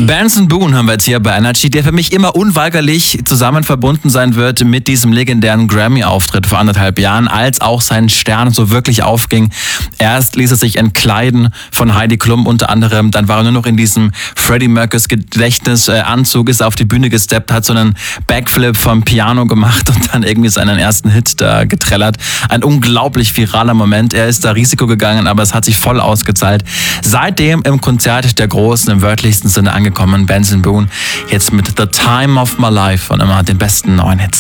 Benson Boone haben wir jetzt hier bei Energy, der für mich immer unweigerlich zusammen verbunden sein wird mit diesem legendären Grammy-Auftritt vor 1,5 Jahren, als auch sein Stern so wirklich aufging. Erst ließ er sich entkleiden von Heidi Klum unter anderem, dann war er nur noch in diesem Freddie Mercurys Gedächtnisanzug, ist auf die Bühne gesteppt, hat so einen Backflip vom Piano gemacht und dann irgendwie seinen ersten Hit da getrellert. Ein unglaublich viraler Moment. Er ist da Risiko gegangen, aber es hat sich voll ausgezahlt. Seitdem im Konzert der Großen im wörtlichsten Sinne angekommen, Benson Boone, jetzt mit The Time of My Life und immer den besten neuen Hits.